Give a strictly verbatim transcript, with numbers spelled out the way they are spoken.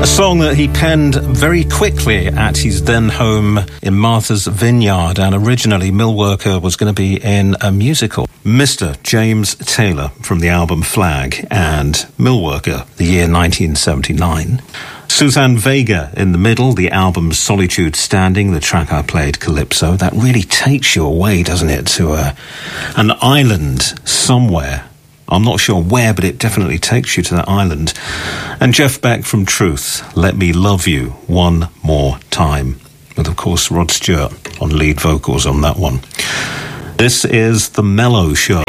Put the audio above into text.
A song that he penned very quickly at his then home in Martha's Vineyard, and originally Millworker was going to be in a musical. Mister James Taylor from the album Flag and Millworker, the year nineteen seventy-nine. Suzanne Vega in the middle, the album Solitude Standing, the track I played, Calypso. That really takes you away, doesn't it, to a, an island somewhere. I'm not sure where, but it definitely takes you to that island. And Jeff Beck from Truth, Let Me Love You One More Time. With, of course, Rod Stewart on lead vocals on that one. This is The Mellow Show.